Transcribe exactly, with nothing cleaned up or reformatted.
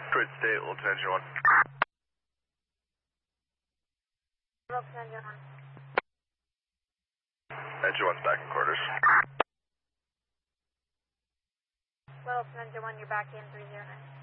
Detroit State, Lieutenant Engine one. Lieutenant Engine one. Engine one's back in quarters. Lieutenant Engine one, you're back in three zero nine.